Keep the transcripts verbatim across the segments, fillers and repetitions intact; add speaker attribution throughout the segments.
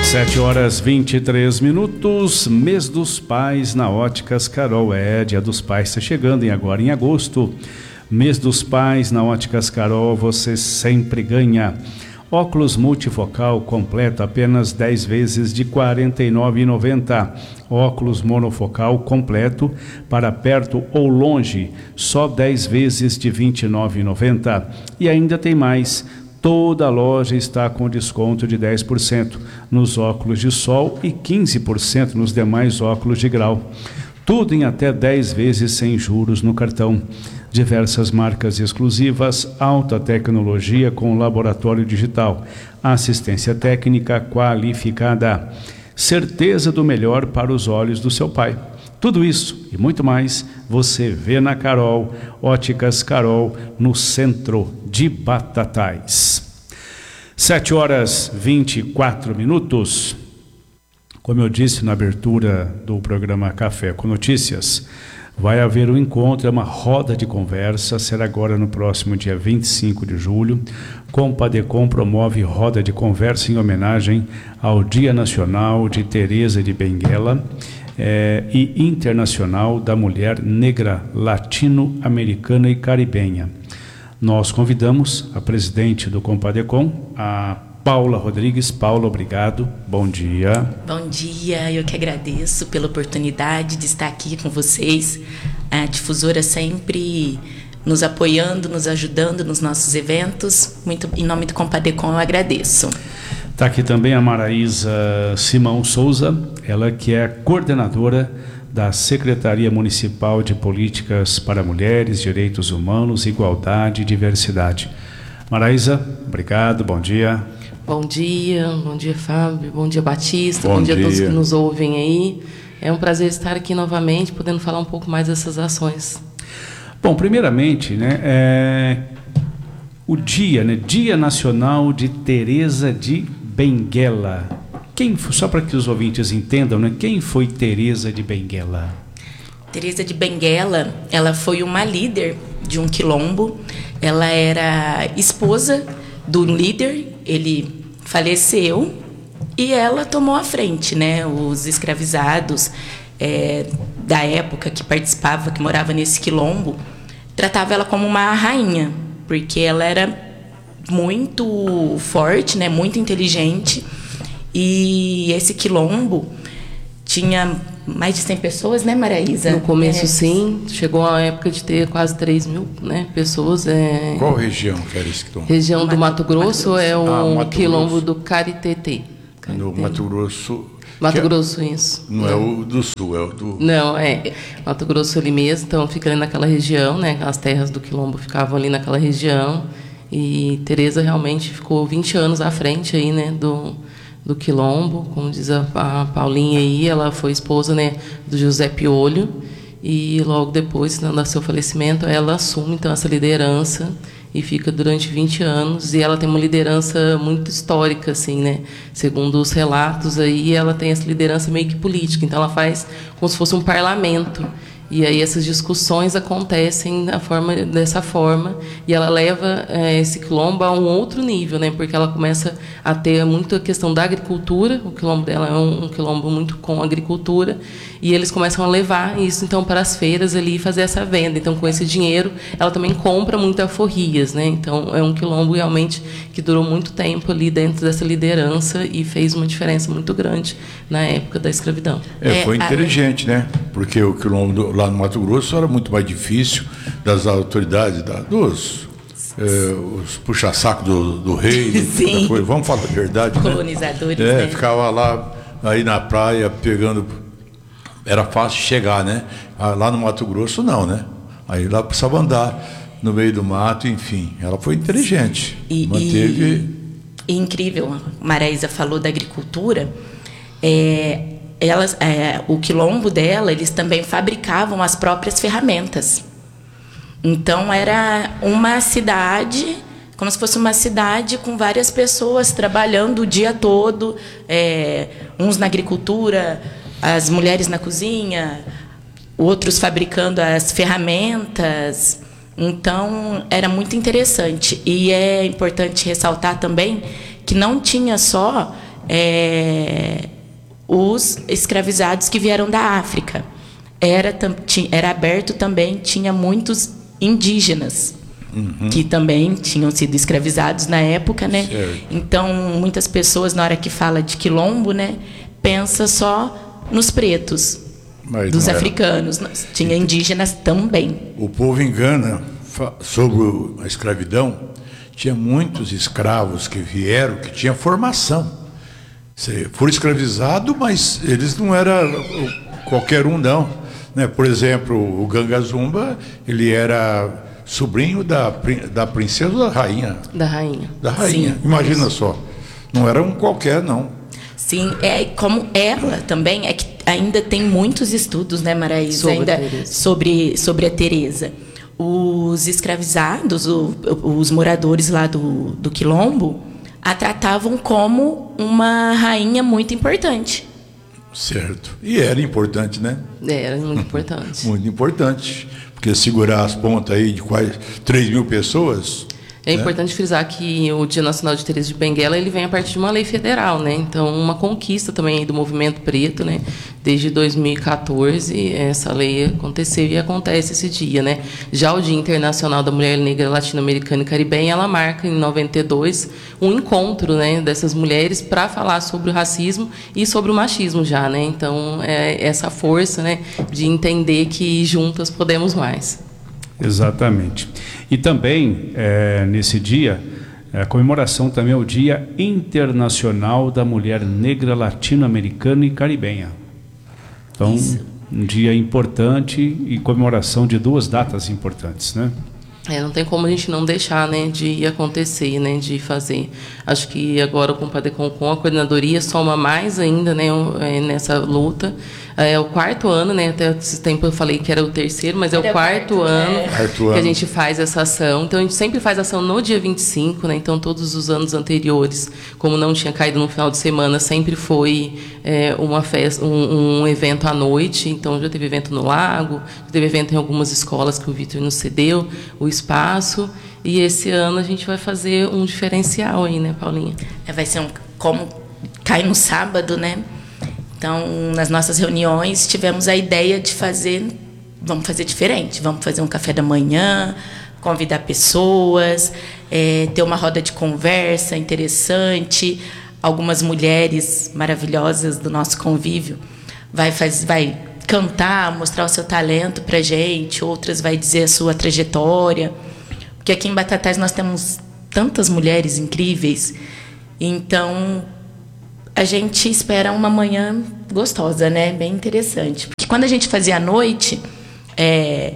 Speaker 1: sete horas e vinte e três minutos, mês dos pais na Óticas Carol. É, dia dos pais está chegando em agora em agosto. Mês dos pais na Óticas Carol, você sempre ganha. Óculos multifocal completo apenas dez vezes de quarenta e nove reais e noventa centavos. Óculos monofocal completo para perto ou longe, só dez vezes de vinte e nove reais e noventa centavos. E ainda tem mais. Toda a loja está com desconto de dez por cento nos óculos de sol e quinze por cento nos demais óculos de grau. Tudo em até dez vezes sem juros no cartão. Diversas marcas exclusivas, alta tecnologia com laboratório digital, assistência técnica qualificada, certeza do melhor para os olhos do seu pai. Tudo isso e muito mais você vê na Carol, Óticas Carol, no centro de Batatais. sete horas e vinte e quatro minutos. Como eu disse na abertura do programa Café com Notícias, vai haver um encontro, uma roda de conversa, será agora no próximo dia vinte e cinco de julho. Compadecom promove roda de conversa em homenagem ao Dia Nacional de Teresa de Benguela É, e Internacional da Mulher Negra, Latino-Americana e Caribenha. Nós convidamos a presidente do Compadecom, a Paula Rodrigues. Paula, obrigado. Bom dia.
Speaker 2: Bom dia, eu que agradeço pela oportunidade de estar aqui com vocês. A difusora sempre nos apoiando, nos ajudando nos nossos eventos. Muito, em nome do Compadecom, eu agradeço.
Speaker 1: Está aqui também a Maraísa Simão Souza, ela que é coordenadora da Secretaria Municipal de Políticas para Mulheres, Direitos Humanos, Igualdade e Diversidade. Maraísa, obrigado, bom dia.
Speaker 3: Bom dia, bom dia, Fábio, bom dia, Batista,
Speaker 1: bom,
Speaker 3: bom dia,
Speaker 1: dia a
Speaker 3: todos que nos ouvem aí. É um prazer estar aqui novamente, podendo falar um pouco mais dessas ações.
Speaker 1: Bom, primeiramente, né, é, o dia, né, Dia Nacional de Teresa de Benguela. Quem, só para que os ouvintes entendam, né, quem foi Teresa de Benguela?
Speaker 2: Teresa de Benguela, ela foi uma líder de um quilombo. Ela era esposa do líder, ele faleceu e ela tomou a frente, né? Os escravizados é, da época que participava, que morava nesse quilombo, tratava ela como uma rainha, porque ela era muito forte, né, muito inteligente, e esse quilombo tinha mais de cem pessoas, né, Maraísa?
Speaker 3: No começo,
Speaker 2: é.
Speaker 3: sim, chegou a época de ter quase três mil, né, pessoas. É...
Speaker 4: Qual região que era esse quilombo?
Speaker 3: Região do Mato, Mato Grosso, Mato Grosso é o ah, quilombo Grosso. do Caritetê.
Speaker 4: No Mato Grosso...
Speaker 3: Mato Grosso, isso.
Speaker 4: Não é o do sul, é o do...
Speaker 3: Não, é Mato Grosso ali mesmo, então fica ali naquela região, né, as terras do quilombo ficavam ali naquela região. E Teresa realmente ficou vinte anos à frente aí, né, do, do quilombo, como diz a, a Paulinha aí, ela foi esposa, né, do José Piolho, e logo depois do seu falecimento ela assume então essa liderança e fica durante vinte anos, e ela tem uma liderança muito histórica, assim, né, segundo os relatos aí, ela tem essa liderança meio que política, então ela faz como se fosse um parlamento. E aí essas discussões acontecem da forma, dessa forma, e ela leva é, esse quilombo a um outro nível, né? Porque ela começa a ter muito a questão da agricultura, o quilombo dela é um, um quilombo muito com agricultura, e eles começam a levar isso então para as feiras ali e fazer essa venda. Então, com esse dinheiro, ela também compra muito alforrias, né? Então, é um quilombo realmente que durou muito tempo ali dentro dessa liderança e fez uma diferença muito grande na época da escravidão.
Speaker 4: É, foi inteligente, né? Porque o quilombo do, lá no Mato Grosso era muito mais difícil das autoridades, da, dos é, os puxa-saco do, do rei.
Speaker 2: Sim.
Speaker 4: Coisa. Vamos falar a verdade.
Speaker 2: Colonizadores,
Speaker 4: né? É,
Speaker 2: né?
Speaker 4: ficava lá aí na praia pegando. Era fácil chegar, né? Lá no Mato Grosso não, né? Aí lá precisava andar no meio do mato, enfim. Ela foi inteligente.
Speaker 2: E,
Speaker 4: manteve.
Speaker 2: E, e incrível, a Maraísa falou da agricultura. É, elas, é, o quilombo dela, eles também fabricavam as próprias ferramentas. Então era uma cidade, como se fosse uma cidade com várias pessoas trabalhando o dia todo, é, uns na agricultura, as mulheres na cozinha, outros fabricando as ferramentas. Então era muito interessante. E é importante ressaltar também que não tinha só é, os escravizados que vieram da África. Era, era aberto também, tinha muitos indígenas, uhum. que também tinham sido escravizados na época, né? Certo. Então, muitas pessoas, na hora que fala de quilombo, né, pensa só nos pretos, mas dos africanos. Tinha indígenas também.
Speaker 4: O povo engana sobre a escravidão. Tinha muitos escravos que vieram, que tinham formação. Foram escravizados, mas eles não eram qualquer um, não. Né? Por exemplo, o Ganga Zumba, ele era sobrinho da, da princesa ou da rainha?
Speaker 3: Da rainha.
Speaker 4: Da rainha, sim, imagina isso. Só. Não era um qualquer, não.
Speaker 2: Sim, é como ela também, é que ainda tem muitos estudos, né, Maraísa,
Speaker 3: sobre,
Speaker 2: ainda sobre, sobre a Teresa. Os escravizados, o, os moradores lá do, do Quilombo, a tratavam como uma rainha muito importante.
Speaker 4: Certo. E era importante, né?
Speaker 3: Era muito importante.
Speaker 4: Muito importante. Porque segurar as pontas aí de quase três mil pessoas...
Speaker 3: É importante, né, frisar que o Dia Nacional de Teresa de Benguela ele vem a partir de uma lei federal, né? Então, uma conquista também do movimento preto, né? Desde dois mil e quatorze, essa lei aconteceu e acontece esse dia, né? Já o Dia Internacional da Mulher Negra Latino-Americana e Caribenha, ela marca em noventa e dois um encontro, né, dessas mulheres para falar sobre o racismo e sobre o machismo já, né? Então, é essa força, né, de entender que juntas podemos mais.
Speaker 1: Exatamente. E também, é, nesse dia, a comemoração também é o Dia Internacional da Mulher Negra Latino-Americana e Caribenha. Então, isso, um dia importante e comemoração de duas datas importantes, né?
Speaker 3: É, não tem como a gente não deixar, né, de acontecer, né, de fazer. Acho que agora o Compadecon com a coordenadoria soma mais ainda, né, nessa luta. É o quarto ano, né? Até esse tempo eu falei que era o terceiro, mas é o quarto ano que a gente faz essa ação. Então, a gente sempre faz ação no dia vinte e cinco, né? Então, todos os anos anteriores, como não tinha caído no final de semana, sempre foi é, uma festa, um, um evento à noite. Então, já teve evento no Lago, já teve evento em algumas escolas que o Vitor nos cedeu o espaço. E esse ano a gente vai fazer um diferencial aí, né, Paulinha?
Speaker 2: É, vai ser um... Como cai no sábado, né? Então, nas nossas reuniões, tivemos a ideia de fazer, vamos fazer diferente, vamos fazer um café da manhã, convidar pessoas, é, ter uma roda de conversa interessante, algumas mulheres maravilhosas do nosso convívio vai, faz, vai cantar, mostrar o seu talento para a gente, outras vai dizer a sua trajetória, porque aqui em Batatais nós temos tantas mulheres incríveis, então... a gente espera uma manhã gostosa, né? Bem interessante. Porque quando a gente fazia à noite, é,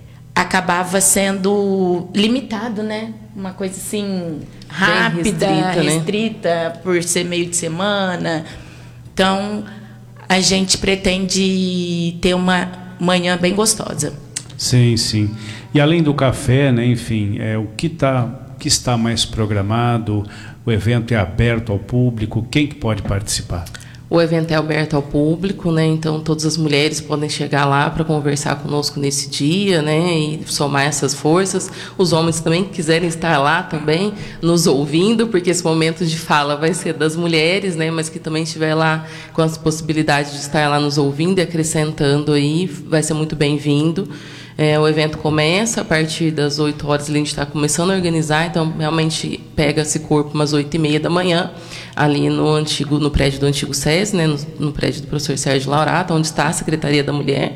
Speaker 2: acabava sendo limitado, né? Uma coisa assim, rápida, restrita, restrita, né? Por ser meio de semana. Então, a gente pretende ter uma manhã bem gostosa.
Speaker 1: Sim, sim. E além do café, né? Enfim, é, o que, tá, que está mais programado... O evento é aberto ao público, quem que pode participar?
Speaker 3: O evento é aberto ao público, né? Então todas as mulheres podem chegar lá para conversar conosco nesse dia, né? E somar essas forças. Os homens também que quiserem estar lá também, nos ouvindo, porque esse momento de fala vai ser das mulheres, né? Mas que também estiver lá com as possibilidades de estar lá nos ouvindo e acrescentando aí, vai ser muito bem-vindo. É, o evento começa a partir das oito horas, a gente está começando a organizar, então realmente pega esse corpo umas oito e meia da manhã, ali no, antigo, no prédio do antigo SES, né, no, no prédio do professor Sérgio Laurato, onde está a Secretaria da Mulher.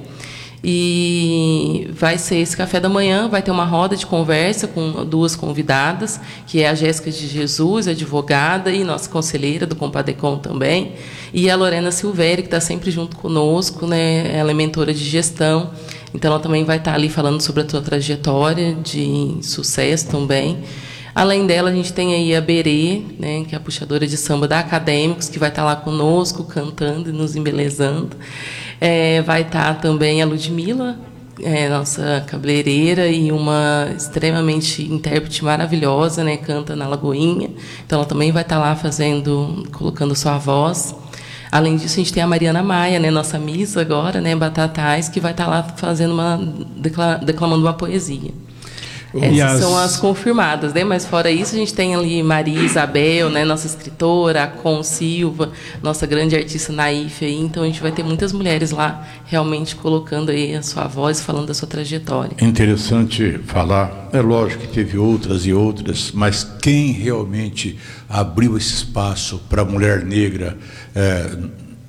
Speaker 3: E vai ser esse café da manhã, vai ter uma roda de conversa com duas convidadas, que é a Jéssica de Jesus, advogada e nossa conselheira do Compadecon também, e a Lorena Silvério, que está sempre junto conosco, né? Ela é mentora de gestão, então ela também vai estar ali falando sobre a sua trajetória de sucesso também. Além dela, a gente tem aí a Berê, né, que é a puxadora de samba da Acadêmicos, que vai estar lá conosco, cantando e nos embelezando. É, vai estar também a Ludmila, é, nossa cabeleireira e uma extremamente intérprete maravilhosa, né, canta na Lagoinha. Então, ela também vai estar lá fazendo, colocando sua voz. Além disso, a gente tem a Mariana Maia, né, nossa Miss agora, né, Batatais, que vai estar lá fazendo uma, declamando uma poesia. Essas
Speaker 1: as...
Speaker 3: são as confirmadas, né? Mas fora isso, a gente tem ali Maria Isabel, né? Nossa escritora, a Con Silva, nossa grande artista Naif aí. Então a gente vai ter muitas mulheres lá realmente colocando aí a sua voz, falando da sua trajetória.
Speaker 4: É interessante falar, é lógico que teve outras e outras, mas quem realmente abriu esse espaço para a mulher negra é,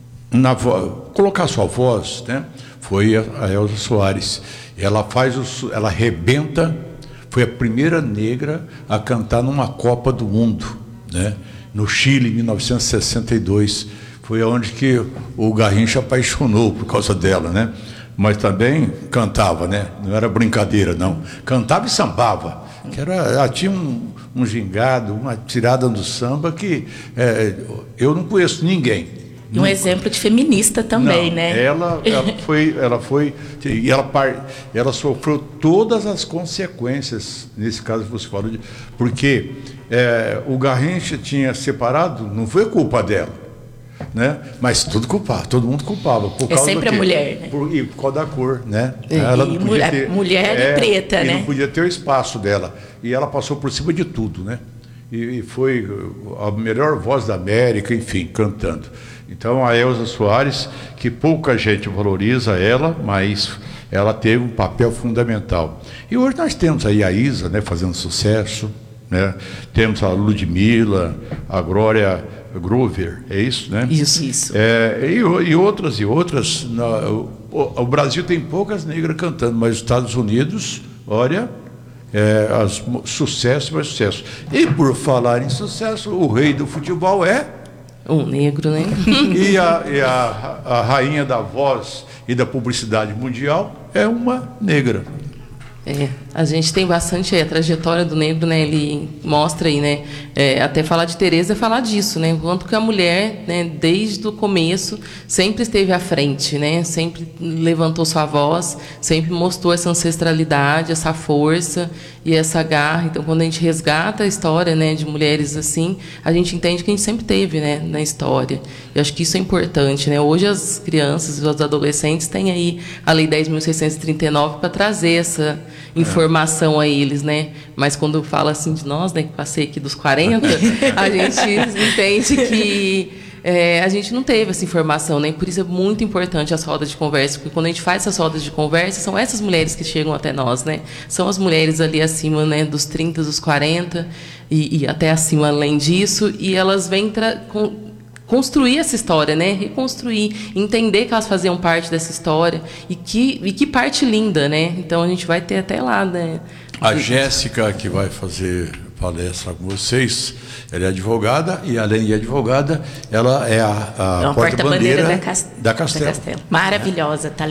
Speaker 4: na vo... colocar sua voz, né? Foi a, a Elza Soares. Ela faz o, ela arrebenta. Foi a primeira negra a cantar numa Copa do Mundo, né? No Chile, em mil novecentos e sessenta e dois. Foi onde que o Garrincha apaixonou por causa dela, né? Mas também cantava, né? Não era brincadeira, não. Cantava e sambava. Que era, ela tinha um, um gingado, uma tirada do samba que é, eu não conheço ninguém.
Speaker 2: E um Nunca. exemplo de feminista também,
Speaker 4: Não,
Speaker 2: né?
Speaker 4: Ela, ela foi, ela foi, e ela, ela sofreu todas as consequências nesse caso que você falou, de, porque é, o Garrincha tinha separado, não foi culpa dela, né? Mas tudo culpava, todo mundo culpava. Por
Speaker 2: é
Speaker 4: causa
Speaker 2: sempre
Speaker 4: do
Speaker 2: a mulher, né?
Speaker 4: Por, e por causa da cor, né?
Speaker 2: E,
Speaker 4: ela não
Speaker 2: e
Speaker 4: podia
Speaker 2: mulher,
Speaker 4: ter,
Speaker 2: mulher
Speaker 4: é,
Speaker 2: e preta,
Speaker 4: e
Speaker 2: né?
Speaker 4: não podia ter o espaço dela. E ela passou por cima de tudo, né? E, e foi a melhor voz da América, enfim, cantando. Então, a Elza Soares, que pouca gente valoriza ela, mas ela teve um papel fundamental. E hoje nós temos aí a Isa, né, fazendo sucesso, né? Temos a Ludmilla, a Glória Groover, é isso, né?
Speaker 3: Isso.
Speaker 2: Isso.
Speaker 4: É, e, e outras e outras. Na, o, o Brasil tem poucas negras cantando, mas os Estados Unidos, olha, é, as, sucesso mais sucesso. E por falar em sucesso, o rei do futebol é...
Speaker 3: Um negro, né?
Speaker 4: E, a, e a, a rainha da voz e da publicidade mundial é uma negra.
Speaker 3: É, a gente tem bastante aí, a trajetória do negro, né? Ele mostra aí, né? É, até falar de Tereza é falar disso, né? Quanto que a mulher, né? Desde o começo sempre esteve à frente, né? Sempre levantou sua voz, sempre mostrou essa ancestralidade, essa força e essa garra. Então, quando a gente resgata a história, né? De mulheres assim, a gente entende que a gente sempre teve, né? Na história. E acho que isso é importante, né? Hoje as crianças e os adolescentes têm aí a Lei dez mil seiscentos e trinta e nove para trazer essa informação a eles, né? Mas quando fala assim de nós, né, que passei aqui dos quarenta, a gente entende que é, a gente não teve essa informação, né? Por isso é muito importante as rodas de conversa, porque quando a gente faz essas rodas de conversa, são essas mulheres que chegam até nós, né? São as mulheres ali acima, né, dos trinta, dos quarenta e, e até acima além disso, e elas vêm com construir essa história, né? Reconstruir, entender que elas faziam parte dessa história e que, e que parte linda, né? Então a gente vai ter até lá, né?
Speaker 4: A Jéssica, que vai fazer palestra com vocês, ela é advogada e, além de advogada, ela é a, a
Speaker 2: é
Speaker 4: porta-bandeira
Speaker 2: porta da, Cast...
Speaker 4: da Castelo.
Speaker 2: Da Castelo. Maravilhosa, tá?